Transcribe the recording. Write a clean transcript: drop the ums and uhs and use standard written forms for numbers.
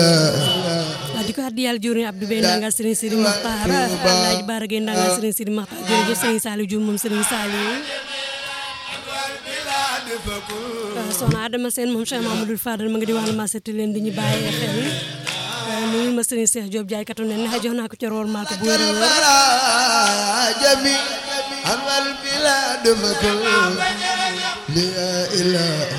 di ko addi yàlla jori Abdou Bey ndanga Serigne Sidi Makhtar Alaaji Bara Gaye ndanga Serigne Sidi Makhtar jërëjëf Serigne Saliou Diouf moom Serigne Saliou soxna Adama Sène moom Cheikh Mamadou Fadal ma nga di wax ma setti leen di ñu bàyyi xel nuyu ma Serigne Cheikh Diop jaay katu nen jox naa ko ci roor maa ko bu wér jami anwal bilad fakul la ilaha